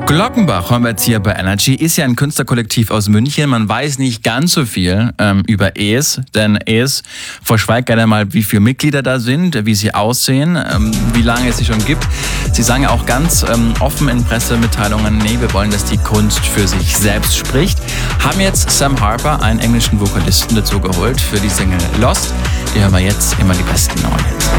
Glockenbach haben wir jetzt hier bei Energy. Ist ja ein Künstlerkollektiv aus München. Man weiß nicht ganz so viel über Es, denn Es verschweigt gerne mal, wie viele Mitglieder da sind, wie sie aussehen, wie lange es sie schon gibt. Sie sagen ja auch ganz offen in Pressemitteilungen, nee, wir wollen, dass die Kunst für sich selbst spricht. Haben jetzt Sam Harper, einen englischen Vokalisten, dazu geholt für die Single Lost. Die hören wir jetzt immer die besten neuen Hits.